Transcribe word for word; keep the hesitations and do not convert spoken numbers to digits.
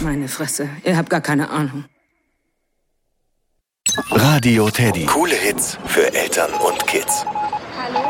Meine Fresse, ihr habt gar keine Ahnung. Radio Teddy. Coole Hits für Eltern und Kids. Hallo?